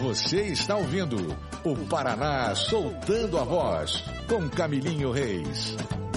Você está ouvindo o Paraná Soltando a Voz, com Camilinho Reis.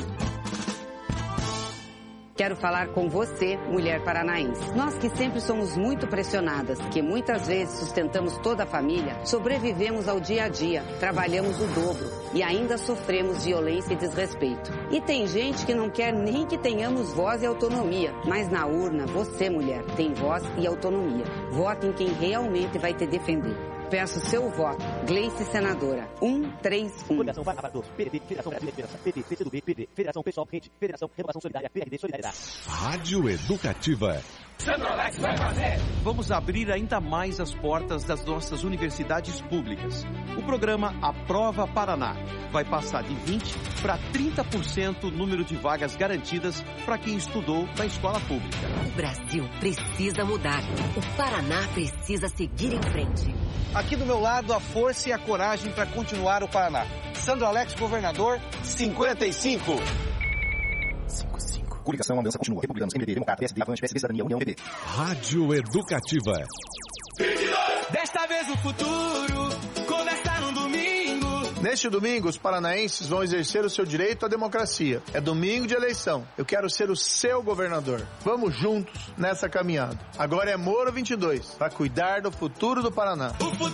Quero falar com você, mulher paranaense. Nós que sempre somos muito pressionadas, que muitas vezes sustentamos toda a família, sobrevivemos ao dia a dia, trabalhamos o dobro e ainda sofremos violência e desrespeito. E tem gente que não quer nem que tenhamos voz e autonomia, mas na urna, você, mulher, tem voz e autonomia. Vote em quem realmente vai te defender. Peço seu voto. Gleice Senadora, 131. Federação Vai Trabalhador, PDT, Federação Brasileira de Esperança, PT, PCdoB, PD, Federação Pessoal Rede, Federação Renovação Solidária, PRD Solidariedade. Rádio Educativa. Centro-Oeste vai fazer. Vamos abrir ainda mais as portas das nossas universidades públicas. O programa Aprova Paraná vai passar de 20% para 30% o número de vagas garantidas para quem estudou na escola pública. O Brasil precisa mudar. O Paraná precisa seguir em frente. Aqui do meu lado, a força e a coragem para continuar o Paraná. Sandro Alex, governador, 55. Coligação, a mudança continua. Republicanos, MDB, Democrata, PSD, Avante, PSB, Cidadania, União, PP. Rádio Educativa. 22. Desta vez o futuro começa no domingo. Neste domingo, os paranaenses vão exercer o seu direito à democracia. É domingo de eleição. Eu quero ser o seu governador. Vamos juntos nessa caminhada. Agora é Moro 22, para cuidar do futuro do Paraná.